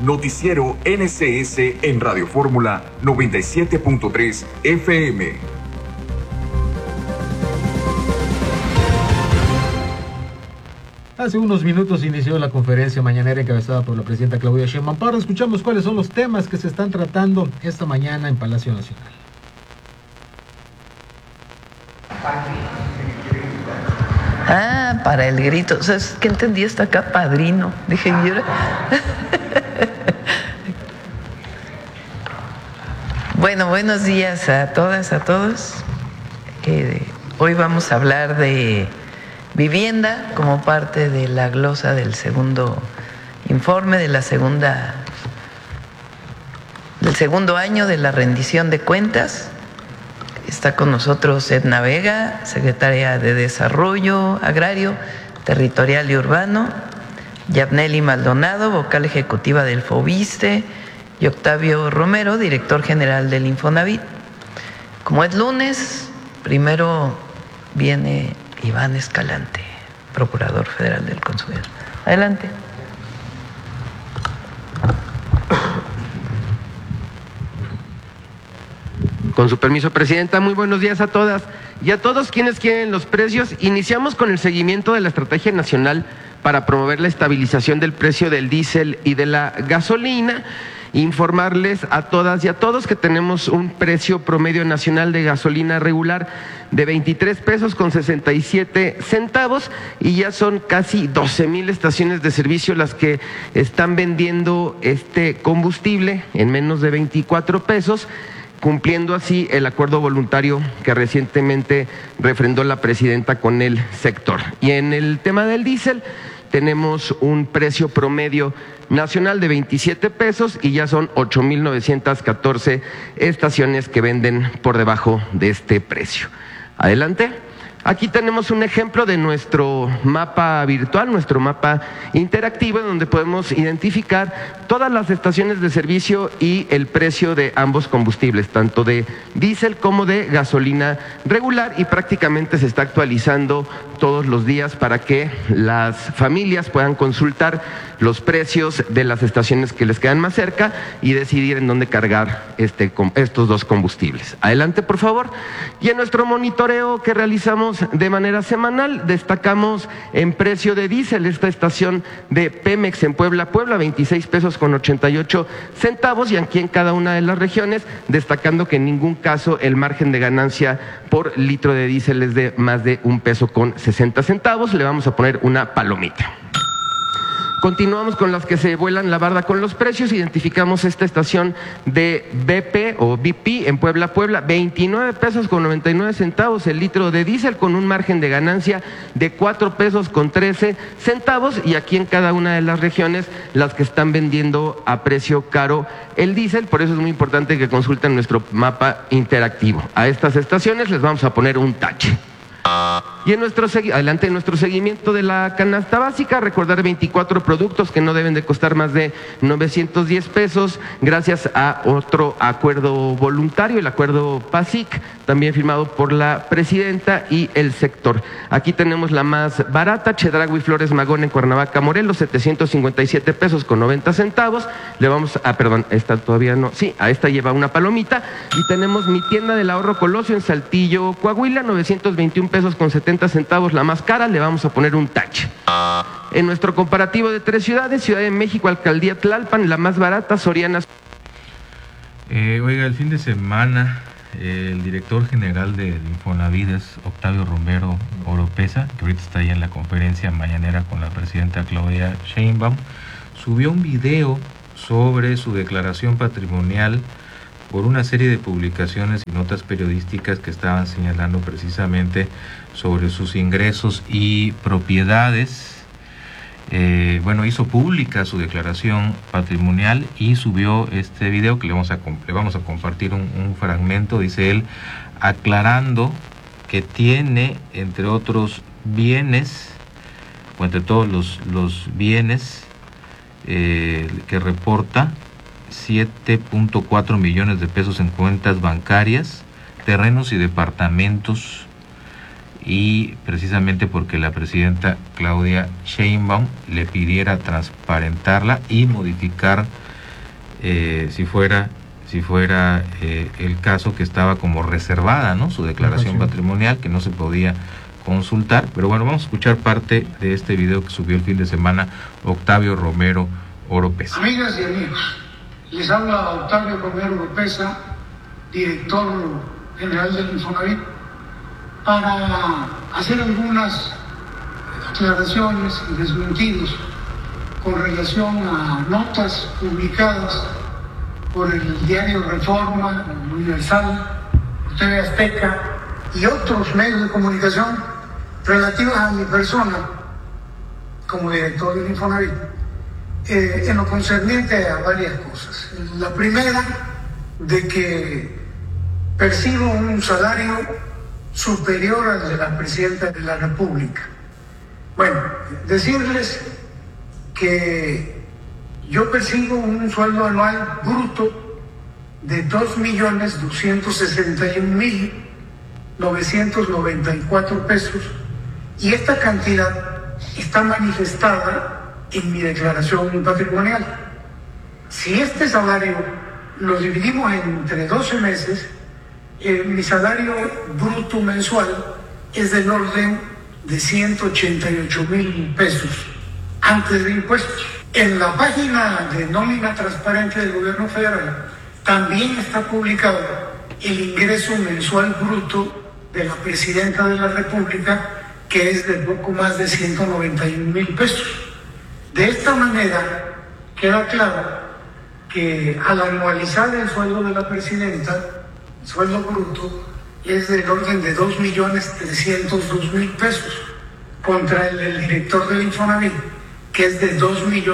Noticiero NCS en Radio Fórmula 97.3 FM. Hace unos minutos inició la conferencia mañanera encabezada por la presidenta Claudia Sheinbaum. Ahora escuchamos cuáles son los temas que se están tratando esta mañana en Palacio Nacional. Para el grito. O sea, es que entendí hasta acá, padrino. Dije, yo. Bueno, buenos días a todas, a todos. Hoy vamos a hablar de vivienda como parte de la glosa del segundo informe del segundo año de la rendición de cuentas. Está con nosotros Edna Vega, secretaria de Desarrollo Agrario, Territorial y Urbano, Yabneli Maldonado, vocal ejecutiva del FOBISTE, y Octavio Romero, director general del Infonavit. Como es lunes, primero viene Iván Escalante, procurador federal del consumidor. Adelante. Con su permiso, Presidenta, muy buenos días a todas y a todos quienes quieren los precios. Iniciamos con el seguimiento de la Estrategia Nacional para promover la estabilización del precio del diésel y de la gasolina. Informarles a todas y a todos que tenemos un precio promedio nacional de gasolina regular de 23 pesos con 67 centavos y ya son casi 12,000 estaciones de servicio las que están vendiendo este combustible en menos de 24 pesos. Cumpliendo así el acuerdo voluntario que recientemente refrendó la presidenta con el sector. Y en el tema del diésel tenemos un precio promedio nacional de 27 pesos y ya son 8,914 estaciones que venden por debajo de este precio. Adelante. Aquí tenemos un ejemplo de nuestro mapa virtual, nuestro mapa interactivo, en donde podemos identificar todas las estaciones de servicio y el precio de ambos combustibles, tanto de diésel como de gasolina regular, y prácticamente se está actualizando todos los días para que las familias puedan consultar los precios de las estaciones que les quedan más cerca y decidir en dónde cargar estos dos combustibles. Adelante, por favor. Y en nuestro monitoreo que realizamos de manera semanal, destacamos en precio de diésel esta estación de Pemex en Puebla, 26 pesos con 88 centavos, y aquí en cada una de las regiones, destacando que en ningún caso el margen de ganancia por litro de diésel es de más de 1 peso con 60 centavos. Le vamos a poner una palomita. Continuamos con las que se vuelan la barda con los precios. Identificamos esta estación de BP o BP en Puebla, 29 pesos con 99 centavos el litro de diésel, con un margen de ganancia de 4 pesos con 13 centavos. Y aquí en cada una de las regiones, las que están vendiendo a precio caro el diésel. Por eso es muy importante que consulten nuestro mapa interactivo. A estas estaciones les vamos a poner un tache. Y en nuestro seguimiento de la canasta básica, recordar 24 productos que no deben de costar más de 910 pesos, gracias a otro acuerdo voluntario, el acuerdo PASIC, también firmado por la presidenta y el sector. Aquí tenemos la más barata, Chedraui Flores Magón en Cuernavaca, Morelos, 757 pesos con 90 centavos. Le vamos a, esta todavía no, sí, a esta lleva una palomita. Y tenemos Mi Tienda del Ahorro Colosio en Saltillo, Coahuila, 921 pesos con 70 centavos, la más cara, le vamos a poner un tache. En nuestro comparativo de 3 ciudades, Ciudad de México, Alcaldía Tlalpan, la más barata, Soriana. Oiga, el fin de semana el director general del Infonavit es Octavio Romero Oropesa, que ahorita está ahí en la conferencia mañanera con la presidenta Claudia Sheinbaum, subió un video sobre su declaración patrimonial por una serie de publicaciones y notas periodísticas que estaban señalando precisamente sobre sus ingresos y propiedades. Hizo pública su declaración patrimonial y subió este video que le vamos a compartir un fragmento, dice él, aclarando que tiene, entre otros bienes, o entre todos los bienes que reporta, 7.4 millones de pesos en cuentas bancarias, terrenos y departamentos, y precisamente porque la presidenta Claudia Sheinbaum le pidiera transparentarla y modificar si fuera el caso que estaba como reservada, ¿no? Su declaración patrimonial, que no se podía consultar. Pero bueno, vamos a escuchar parte de este video que subió el fin de semana Octavio Romero Oropeza. Amigas y amigos, les habla Octavio Romero Oropeza, director general del Infonavit, para hacer algunas aclaraciones y desmentidos con relación a notas publicadas por el diario Reforma, el Universal, TV Azteca y otros medios de comunicación relativas a mi persona como director del Infonavit, en lo concerniente a varias cosas. La primera, de que percibo un salario superior al de la Presidenta de la República. Bueno, decirles que yo percibo un sueldo anual bruto de 2.261.994 pesos, y esta cantidad está manifestada en mi declaración patrimonial. Si este salario lo dividimos entre 12 meses, mi salario bruto mensual es del orden de 188,000 pesos antes de impuestos. En la página de nómina transparente del gobierno federal también está publicado el ingreso mensual bruto de la Presidenta de la República, que es de poco más de 191,000 pesos. De esta manera queda claro que al anualizar el sueldo de la Presidenta, el sueldo bruto es del orden de 2.302.000 pesos, contra el del director del Infonavit, que es de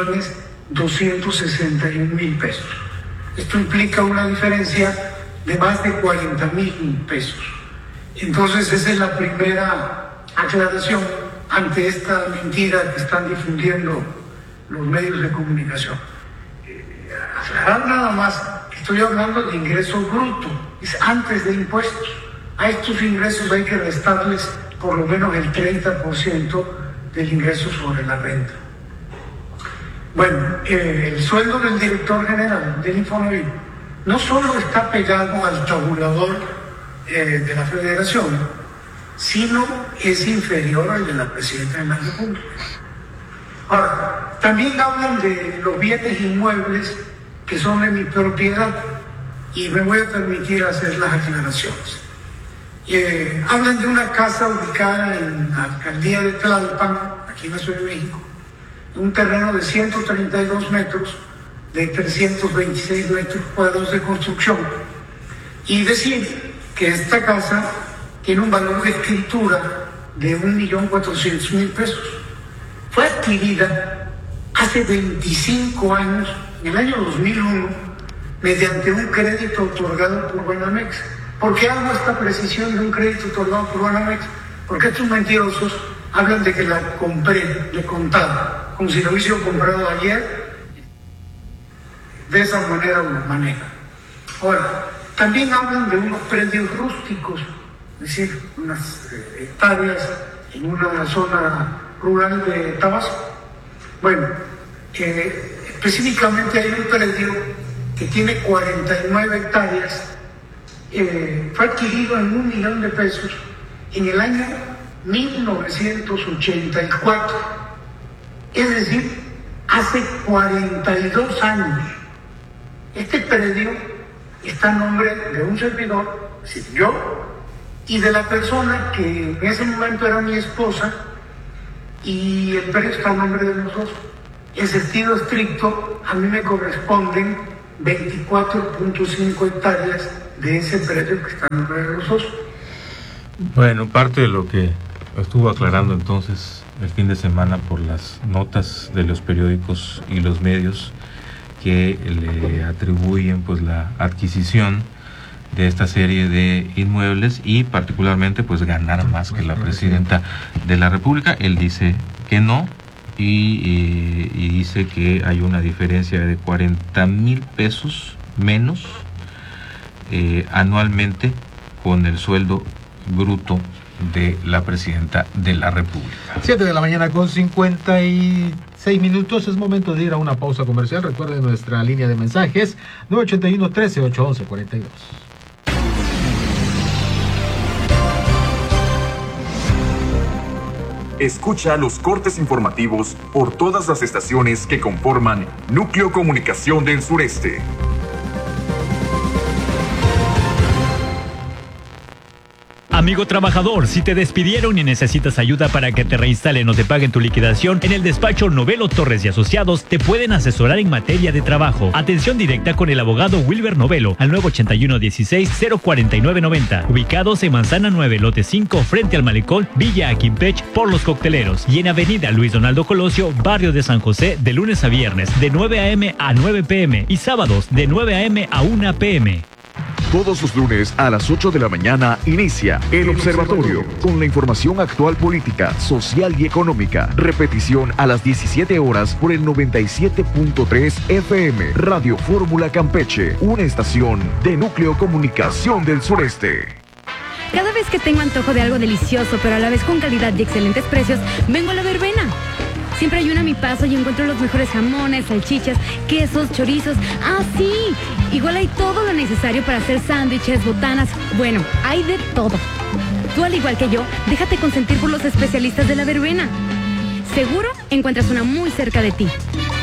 2.261.000 pesos. Esto implica una diferencia de más de 40,000 pesos. Entonces esa es la primera aclaración ante esta mentira que están difundiendo los medios de comunicación. Aclarar nada más que estoy hablando de ingreso bruto, es antes de impuestos. A estos ingresos hay que restarles por lo menos el 30% del ingreso sobre la renta. Bueno, el sueldo del director general del Infonavit no solo está pegado al tabulador de la Federación, sino es inferior al de la Presidenta de la República. Ahora, también hablan de los bienes inmuebles que son de mi propiedad, y me voy a permitir hacer las aclaraciones. Hablan de una casa ubicada en la alcaldía de Tlalpan, aquí en la Ciudad de México, un terreno de 132 metros, de 326 metros cuadrados de construcción, y decir que esta casa tiene un valor de escritura de 1.400.000 pesos. Fue adquirida hace 25 años, en el año 2001, mediante un crédito otorgado por Banamex. ¿Por qué hago esta precisión de un crédito otorgado por Banamex? Porque estos mentirosos hablan de que la compré de contado, como si lo hubiese comprado ayer. De esa manera lo manejan. Ahora, también hablan de unos predios rústicos, es decir, unas hectáreas en una zona rural de Tabasco. Bueno, específicamente hay un predio que tiene 49 hectáreas, fue adquirido en 1 millón de pesos en el año 1984, es decir, hace 42 años. Este predio está a nombre de un servidor, es decir, yo, y de la persona que en ese momento era mi esposa, y el predio está a nombre de los dos. En sentido estricto, a mí me corresponden 24.5 hectáreas de ese predio que está a nombre de los dos. Bueno, parte de lo que estuvo aclarando entonces el fin de semana por las notas de los periódicos y los medios que le atribuyen pues la adquisición de esta serie de inmuebles y particularmente pues ganar más que la Presidenta de la República. Él dice que no y dice que hay una diferencia de 40,000 pesos menos anualmente con el sueldo bruto de la Presidenta de la República. 7 de la mañana con 53 6 minutos, es momento de ir a una pausa comercial. Recuerden nuestra línea de mensajes 981-13-811-42. Escucha los cortes informativos por todas las estaciones que conforman Núcleo Comunicación del Sureste. Amigo trabajador, si te despidieron y necesitas ayuda para que te reinstalen o te paguen tu liquidación, en el despacho Novelo Torres y Asociados te pueden asesorar en materia de trabajo. Atención directa con el abogado Wilber Novelo al 981-16-04990. Ubicados en Manzana 9, lote 5, frente al Malecón, Villa Aquimpech, por Los Cocteleros. Y en Avenida Luis Donaldo Colosio, barrio de San José, de lunes a viernes, de 9 a.m. a 9 p.m. y sábados, de 9 a.m. a 1 p.m. Todos los lunes a las 8 de la mañana inicia El Observatorio con la información actual política, social y económica. Repetición a las 17 horas por el 97.3 FM Radio Fórmula Campeche, una estación de Núcleo Comunicación del Sureste. Cada vez que tengo antojo de algo delicioso, pero a la vez con calidad y excelentes precios, vengo a La Verbena. Siempre hay una a mi paso y encuentro los mejores jamones, salchichas, quesos, chorizos. ¡Ah, sí! Igual hay todo lo necesario para hacer sándwiches, botanas. Bueno, hay de todo. Tú, al igual que yo, déjate consentir por los especialistas de La Verbena. Seguro encuentras una muy cerca de ti.